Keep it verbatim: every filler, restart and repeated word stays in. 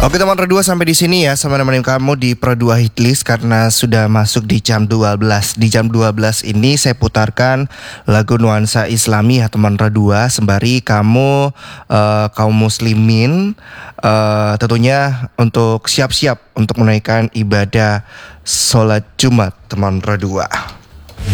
Oke teman Pro dua, sampai di sini ya sama nemenin kamu di Pro dua Hitlist karena sudah masuk di jam dua belas. Di jam dua belas ini saya putarkan lagu nuansa Islami ya teman Pro dua, sembari kamu uh, kaum muslimin uh, tentunya untuk siap-siap untuk menunaikan ibadah sholat Jumat teman Pro dua.